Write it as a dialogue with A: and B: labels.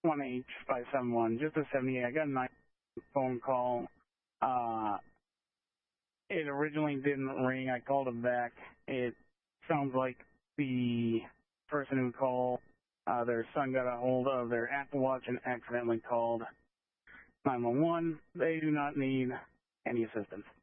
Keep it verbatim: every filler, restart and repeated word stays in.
A: one H five seven one, just a seventy-eight. I got a nice phone call. Uh, it originally didn't ring. I called him back. It sounds like the person who called, uh, their son got a hold of their Apple Watch and accidentally called nine one one. They do not need any assistance.